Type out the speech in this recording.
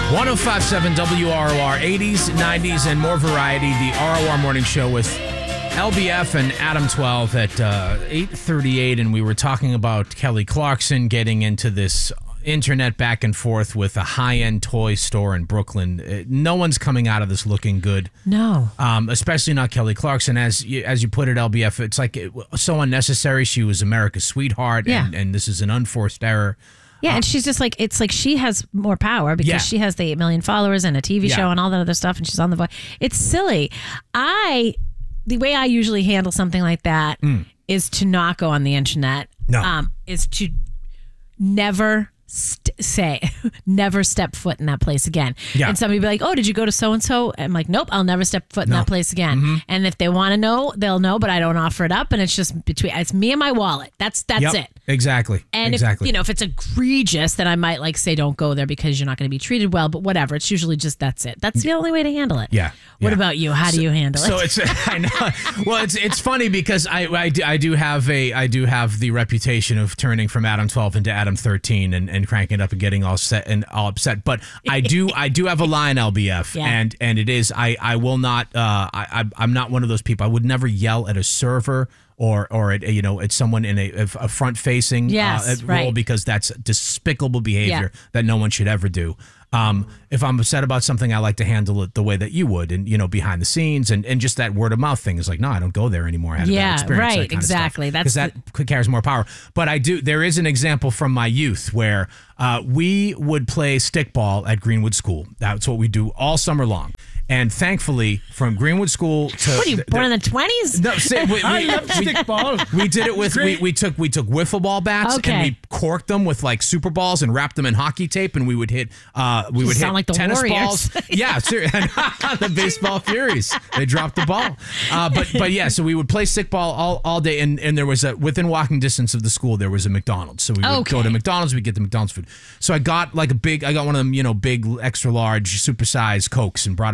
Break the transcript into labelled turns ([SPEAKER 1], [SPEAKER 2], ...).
[SPEAKER 1] 105.7 WROR, 80s, 90s, and more variety. The ROR Morning Show with LBF and Adam 12 at 8:38, and we were talking about Kelly Clarkson getting into this internet back and forth with a high-end toy store in Brooklyn. No one's coming out of this looking good.
[SPEAKER 2] No.
[SPEAKER 1] Especially not Kelly Clarkson. As you put it, LBF, it's like so unnecessary. She was America's sweetheart, and this is an unforced error.
[SPEAKER 2] Yeah, and she's just like, it's like she has more power because she has the 8 million followers and a TV show and all that other stuff, and she's on The Voice. It's silly. The way I usually handle something like that is to not go on the internet.
[SPEAKER 1] No.
[SPEAKER 2] Is to never never step foot in that place again.
[SPEAKER 1] Yeah.
[SPEAKER 2] And somebody be like, oh, did you go to so-and-so? I'm like, nope, I'll never step foot in that place again. Mm-hmm. And if they want to know, they'll know, but I don't offer it up. And it's just it's me and my wallet. That's it.
[SPEAKER 1] Exactly.
[SPEAKER 2] And if it's egregious, then I might say, don't go there because you're not going to be treated well, but whatever. It's usually just, that's it. That's the only way to handle it.
[SPEAKER 1] Yeah.
[SPEAKER 2] What about you? How do you handle it?
[SPEAKER 1] So it's, I know. Well, it's funny because I do have the reputation of turning from Adam 12 into Adam 13 and cranking it up and getting all upset. But I do have a line, LBF, and it is I will not. I'm not one of those people. I would never yell at a server or at someone in a front facing role because that's despicable behavior that no one should ever do. If I'm upset about something, I like to handle it the way that you would, and behind the scenes, and just that word of mouth thing is like, no, I don't go there anymore. I had a bad experience.
[SPEAKER 2] Right, exactly.
[SPEAKER 1] Because that carries more power. But there is an example from my youth where we would play stickball at Greenwood School. That's what we do all summer long. And thankfully, from Greenwood School to
[SPEAKER 2] what are you born in the 20s?
[SPEAKER 1] No,
[SPEAKER 3] I love stickball.
[SPEAKER 1] We did it with we took wiffle ball bats and we corked them with Super Balls and wrapped them in hockey tape, and we would hit
[SPEAKER 2] like the
[SPEAKER 1] tennis
[SPEAKER 2] Warriors.
[SPEAKER 1] balls. Yeah, the baseball Furies. They dropped the ball. But yeah, so we would play stickball all day, and there was within walking distance of the school there was a McDonald's, so we would go to McDonald's. We get the McDonald's food. So I got one of them big extra large supersized Cokes and brought it